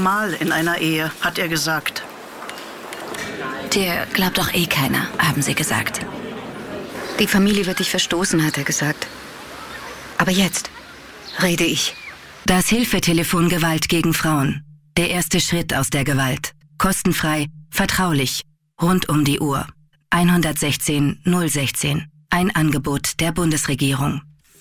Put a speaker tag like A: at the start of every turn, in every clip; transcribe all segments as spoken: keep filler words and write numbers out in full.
A: normal in einer Ehe, hat er gesagt.
B: Dir glaubt doch eh keiner, haben sie gesagt.
C: Die Familie wird dich verstoßen, hat er gesagt. Aber jetzt rede ich.
B: Das Hilfetelefon Gewalt gegen Frauen. Der erste Schritt aus der Gewalt. Kostenfrei, vertraulich, rund um die Uhr. hundertsechzehn null sechzehn. Ein Angebot der Bundesregierung.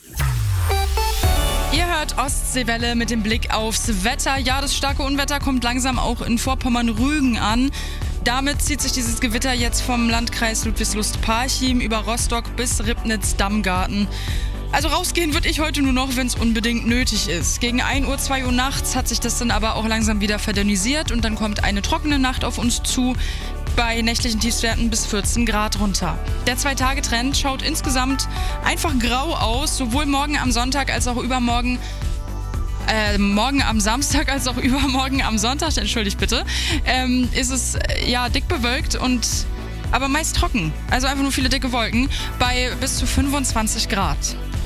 D: Ihr hört Ostseewelle mit dem Blick aufs Wetter. Ja, das starke Unwetter kommt langsam auch in Vorpommern-Rügen an. Damit zieht sich dieses Gewitter jetzt vom Landkreis Ludwigslust-Parchim über Rostock bis Ribnitz-Dammgarten. Also rausgehen würde ich heute nur noch, wenn es unbedingt nötig ist. Gegen ein Uhr, zwei Uhr nachts hat sich das dann aber auch langsam wieder verdünnisiert und dann kommt eine trockene Nacht auf uns zu. Bei nächtlichen Tiefstwerten bis vierzehn Grad runter. Der Zwei-Tage-Trend schaut insgesamt einfach grau aus, sowohl morgen am Sonntag als auch übermorgen, äh, morgen am Samstag als auch übermorgen am Sonntag, entschuldigt bitte, ähm, ist es äh, ja dick bewölkt und aber meist trocken. Also einfach nur viele dicke Wolken bei bis zu fünfundzwanzig Grad.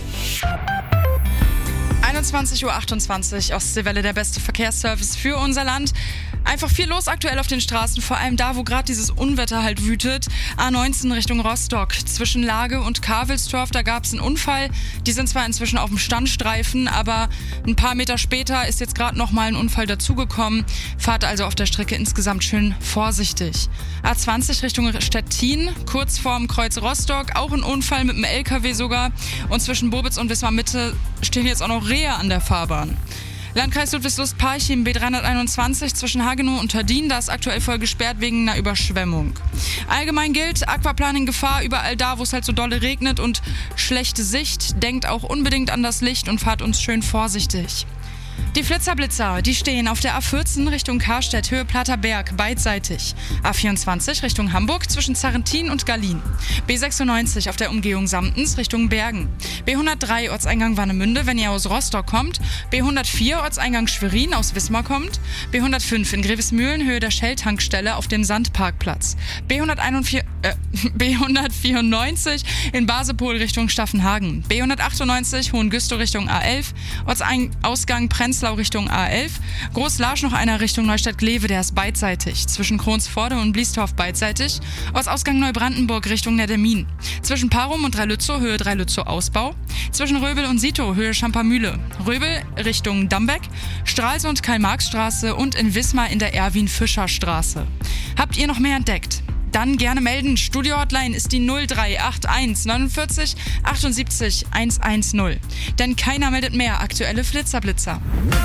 D: einundzwanzig Uhr achtundzwanzig, Ostseewelle, der beste Verkehrsservice für unser Land. Einfach viel los aktuell auf den Straßen, vor allem da, wo gerade dieses Unwetter halt wütet. A neunzehn Richtung Rostock, zwischen Lage und Kavelstorf, da gab es einen Unfall. Die sind zwar inzwischen auf dem Standstreifen, aber ein paar Meter später ist jetzt gerade nochmal ein Unfall dazugekommen. Fahrt also auf der Strecke insgesamt schön vorsichtig. A zwanzig Richtung Stettin, kurz vorm Kreuz Rostock, auch ein Unfall mit einem L K W sogar. Und zwischen Bobitz und Wismar Mitte stehen jetzt auch noch Rehe an der Fahrbahn. Landkreis Ludwigslust-Parchim, B dreihunderteinundzwanzig zwischen Hagenow und Tardin, da ist aktuell voll gesperrt wegen einer Überschwemmung. Allgemein gilt, Aquaplan in Gefahr, überall da, wo es halt so dolle regnet und schlechte Sicht. Denkt auch unbedingt an das Licht und fahrt uns schön vorsichtig. Die Flitzerblitzer, die stehen auf der A vierzehn Richtung Karstedt, Höhe Platter Berg, beidseitig. A vierundzwanzig Richtung Hamburg zwischen Zarrentin und Gallien. B sechsundneunzig auf der Umgehung Samtens Richtung Bergen. B hundertdrei Ortseingang Warnemünde, wenn ihr aus Rostock kommt. B hundertvier Ortseingang Schwerin aus Wismar kommt. B hundertfünf in Grevesmühlen, Höhe der Shell-Tankstelle auf dem Sandparkplatz. B hunderteinundvierzig, äh, B hundertvierundneunzig in Basepol Richtung Staffenhagen. B hundertachtundneunzig Hohengüstow Richtung A elf. Ortsausgang Prenzlau Richtung A elf. Großlarsch noch einer Richtung Neustadt-Glewe, der ist beidseitig. Zwischen Kronsforde und Bliestorf beidseitig. Ortsausgang Neubrandenburg Richtung Neddemin. Zwischen Parum und Dreilützow, Höhe Dreilützow Ausbau. Zwischen Röbel und Sito, Höhe Schampermühle. Röbel Richtung Dambeck. Stralsund Karl-Marx-Straße und in Wismar in der Erwin-Fischer-Straße. Habt ihr noch mehr entdeckt? Dann gerne melden. Studio-Hotline ist die null drei acht eins neunundvierzig achtundsiebzig hundertzehn. Denn keiner meldet mehr aktuelle Flitzerblitzer.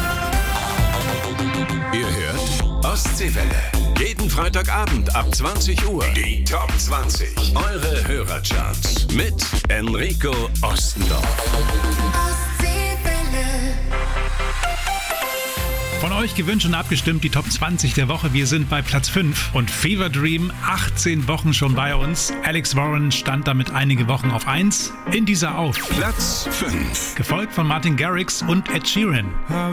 E: Ihr hört Ostseewelle. Jeden Freitagabend ab zwanzig Uhr. Die Top zwanzig. Eure Hörercharts. Mit Enrico Ostendorf.
F: Von euch gewünscht und abgestimmt die Top zwanzig der Woche. Wir sind bei Platz fünf und Fever Dream achtzehn Wochen schon bei uns. Alex Warren stand damit einige Wochen auf eins. In dieser auf
E: Platz fünf.
F: Gefolgt von Martin Garrix und Ed Sheeran.